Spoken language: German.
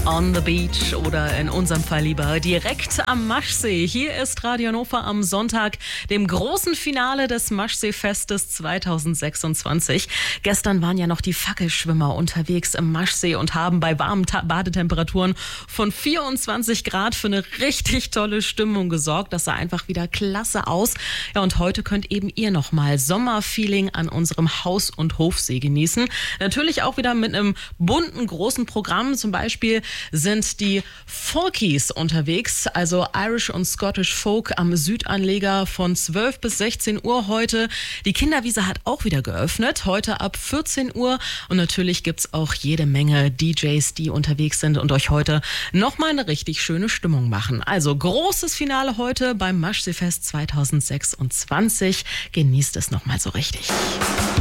On the Beach oder in unserem Fall lieber direkt am Maschsee. Hier ist Radio Hannover am Sonntag, dem großen Finale des Maschsee-Festes 2026. Gestern waren ja noch die Fackelschwimmer unterwegs im Maschsee und haben bei warmen Badetemperaturen von 24 Grad für eine richtig tolle Stimmung gesorgt. Das sah einfach wieder klasse aus. Ja, und heute könnt eben ihr nochmal Sommerfeeling an unserem Haus- und Hofsee genießen. Natürlich auch wieder mit einem bunten, großen Programm. Zum Beispiel sind die Folkies unterwegs, also Irish und Scottish Folk am Südanleger von 12 bis 16 Uhr heute. Die Kinderwiese hat auch wieder geöffnet, heute ab 14 Uhr. Und natürlich gibt's auch jede Menge DJs, die unterwegs sind und euch heute nochmal eine richtig schöne Stimmung machen. Also großes Finale heute beim Maschseefest 2026. Genießt es nochmal so richtig.